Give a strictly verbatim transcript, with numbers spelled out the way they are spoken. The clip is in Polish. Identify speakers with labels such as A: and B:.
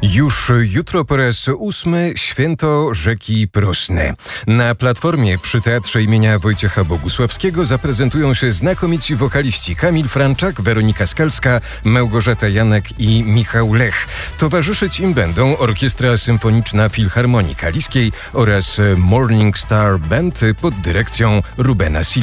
A: Już jutro po raz ósmy święto rzeki Prosne. Na platformie przy Teatrze imienia Wojciecha Bogusławskiego zaprezentują się znakomici wokaliści Kamil Franczak, Weronika Skalska, Małgorzata Janek i Michał Lech. Towarzyszyć im będą Orkiestra Symfoniczna Filharmonii Kaliskiej oraz Morning Star Band pod dyrekcją Rubena Sil.